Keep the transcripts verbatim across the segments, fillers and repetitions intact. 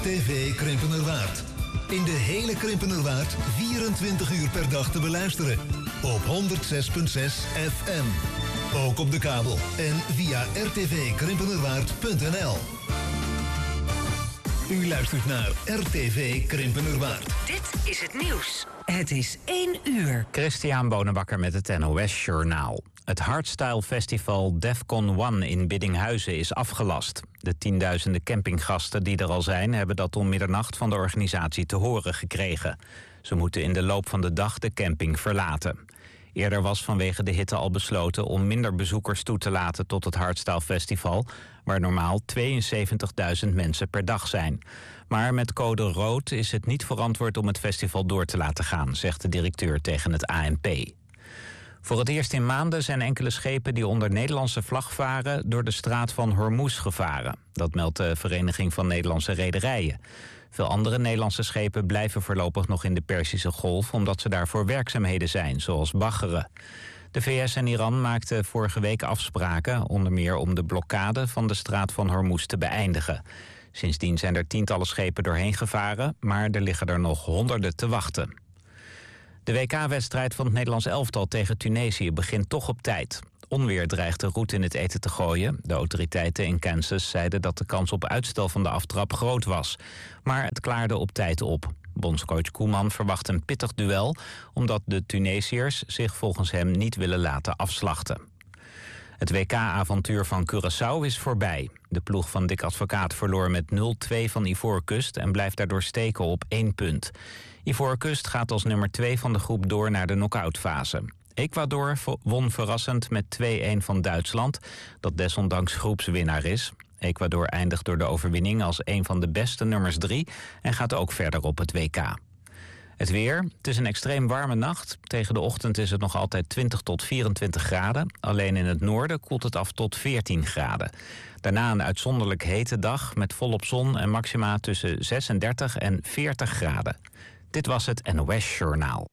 R T V Krimpenerwaard. In de hele Krimpenerwaard vierentwintig uur per dag te beluisteren. Op honderd zes komma zes F M. Ook op de kabel en via r t v krimpenerwaard punt n l. U luistert naar R T V Krimpenerwaard. Dit is het nieuws. Het is één uur. Christian Bonenbakker met het N O S Journaal. Het Hardstyle Festival Defcon One in Biddinghuizen is afgelast. De tienduizenden campinggasten die er al zijn, hebben dat om middernacht van de organisatie te horen gekregen. Ze moeten in de loop van de dag de camping verlaten. Eerder was vanwege de hitte al besloten om minder bezoekers toe te laten tot het Hardstyle Festival, waar normaal tweeënzeventigduizend mensen per dag zijn. Maar met code rood is het niet verantwoord om het festival door te laten gaan, zegt de directeur tegen het A N P. Voor het eerst in maanden zijn enkele schepen die onder Nederlandse vlag varen door de straat van Hormuz gevaren. Dat meldt de Vereniging van Nederlandse Rederijen. Veel andere Nederlandse schepen blijven voorlopig nog in de Perzische Golf, omdat ze daar voor werkzaamheden zijn, zoals baggeren. De V S en Iran maakten vorige week afspraken, onder meer om de blokkade van de straat van Hormuz te beëindigen. Sindsdien zijn er tientallen schepen doorheen gevaren, maar er liggen er nog honderden te wachten. De W K-wedstrijd van het Nederlands elftal tegen Tunesië begint toch op tijd. Onweer dreigt de roet in het eten te gooien. De autoriteiten in Kansas zeiden dat de kans op uitstel van de aftrap groot was. Maar het klaarde op tijd op. Bondscoach Koeman verwacht een pittig duel, omdat de Tunesiërs zich volgens hem niet willen laten afslachten. Het W K-avontuur van Curaçao is voorbij. De ploeg van Dick Advocaat verloor met nul twee van Ivoorkust en blijft daardoor steken op één punt. Ivoorkust gaat als nummer twee van de groep door naar de knock-outfase. Ecuador won verrassend met twee-een van Duitsland, dat desondanks groepswinnaar is. Ecuador eindigt door de overwinning als een van de beste nummers drie en gaat ook verder op het W K. Het weer. Het is een extreem warme nacht. Tegen de ochtend is het nog altijd twintig tot vierentwintig graden. Alleen in het noorden koelt het af tot veertien graden. Daarna een uitzonderlijk hete dag met volop zon en maxima tussen zesendertig en veertig graden. Dit was het N O S Journaal.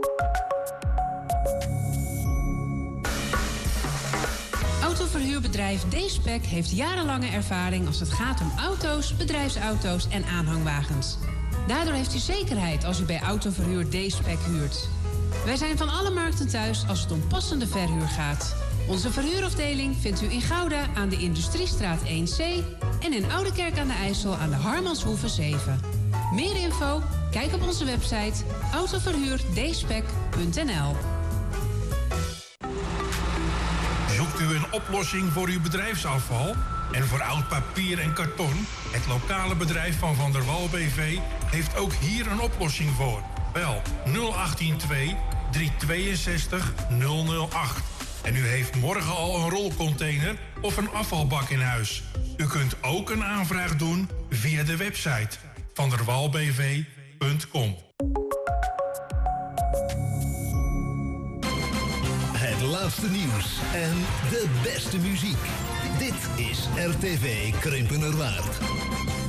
Autoverhuurbedrijf D-Spec heeft jarenlange ervaring als het gaat om auto's, bedrijfsauto's en aanhangwagens. Daardoor heeft u zekerheid als u bij Autoverhuur D-Spec huurt. Wij zijn van alle markten thuis als het om passende verhuur gaat. Onze verhuurafdeling vindt u in Gouda aan de Industriestraat één C en in Oudekerk aan de IJssel aan de Harmanshoeve zeven. Meer info? Kijk op onze website autoverhuur d spec punt n l. Zoekt u een oplossing voor uw bedrijfsafval en voor oud papier en karton? Het lokale bedrijf van Van der Wal B V heeft ook hier een oplossing voor. Bel nul achttien twee driehonderdtweeënzestig nul nul acht. En u heeft morgen al een rolcontainer of een afvalbak in huis. U kunt ook een aanvraag doen via de website van der wal b v punt com. Het laatste nieuws en de beste muziek. Dit is R T V Krimpenerwaard.